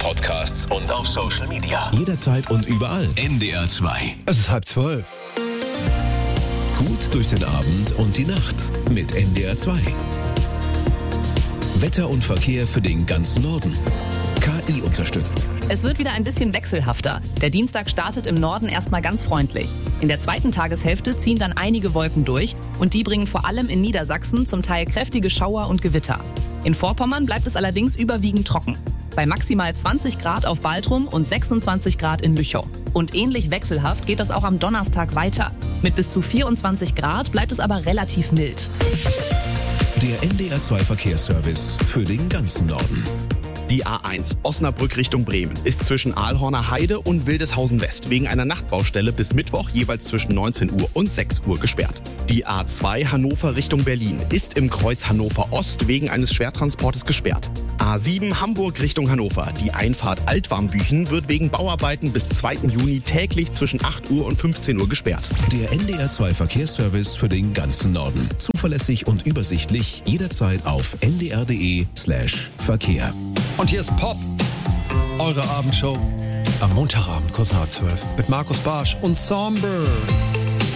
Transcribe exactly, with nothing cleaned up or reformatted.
Podcasts und auf Social Media. Jederzeit und überall. N D R zwei. Es ist halb zwölf. Gut durch den Abend und die Nacht mit N D R zwei. Wetter und Verkehr für den ganzen Norden. K I unterstützt. Es wird wieder ein bisschen wechselhafter. Der Dienstag startet im Norden erstmal ganz freundlich. In der zweiten Tageshälfte ziehen dann einige Wolken durch und die bringen vor allem in Niedersachsen zum Teil kräftige Schauer und Gewitter. In Vorpommern bleibt es allerdings überwiegend trocken. Bei maximal zwanzig Grad auf Baltrum und sechsundzwanzig Grad in Lüchow. Und ähnlich wechselhaft geht das auch am Donnerstag weiter. Mit bis zu vierundzwanzig Grad bleibt es aber relativ mild. Der N D R zwei Verkehrsservice für den ganzen Norden. Die A eins Osnabrück Richtung Bremen ist zwischen Aalhorner Heide und Wildeshausen West wegen einer Nachtbaustelle bis Mittwoch jeweils zwischen neunzehn Uhr und sechs Uhr gesperrt. Die A zwei Hannover Richtung Berlin ist im Kreuz Hannover Ost wegen eines Schwertransportes gesperrt. A sieben Hamburg Richtung Hannover. Die Einfahrt Altwarmbüchen wird wegen Bauarbeiten bis zweiten Juni täglich zwischen acht Uhr und fünfzehn Uhr gesperrt. Der N D R zwei Verkehrsservice für den ganzen Norden. Zuverlässig und übersichtlich jederzeit auf n d r punkt d e slash Verkehr. Und hier ist Pop, eure Abendshow am Montagabend, kurz nach halb zwölf, mit Markus Barsch und Somber.